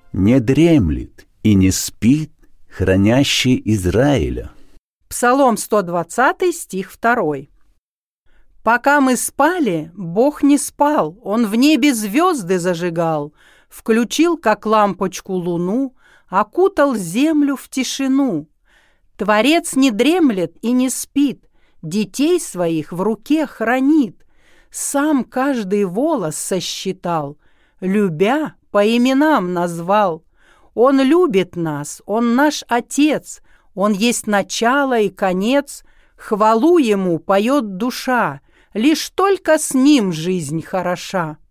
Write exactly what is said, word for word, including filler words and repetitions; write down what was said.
не дремлет и не спит, хранящий Израиля. Псалом сто двадцатый, стих второй. Пока мы спали, Бог не спал, Он в небе звезды зажигал, включил, как лампочку, луну, окутал землю в тишину. Творец не дремлет и не спит, детей своих в руке хранит, сам каждый волос сосчитал, любя, по именам назвал. Он любит нас, Он наш Отец, Он есть начало и конец, хвалу Ему поет душа, лишь только с Ним жизнь хороша.